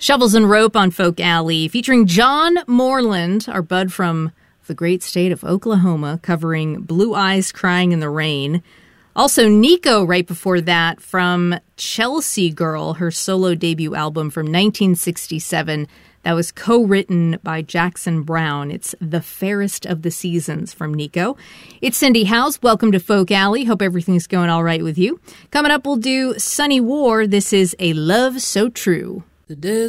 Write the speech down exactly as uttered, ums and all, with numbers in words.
Shovels and Rope on Folk Alley, featuring John Moreland, our bud from the great state of Oklahoma, covering Blue Eyes Crying in the Rain. Also, Nico right before that from Chelsea Girl, her solo debut album from nineteen sixty-seven. That was co-written by Jackson Browne. It's The Fairest of the Seasons from Nico. It's Cindy Howes. Welcome to Folk Alley. Hope everything's going all right with you. Coming up, we'll do Sunny War. This is A Love So True. The